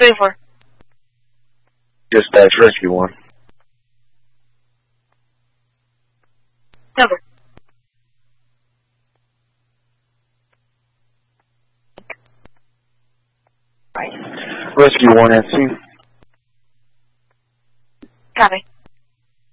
3-4. Dispatch, Rescue 1. Number. Rescue 1 at scene. Copy.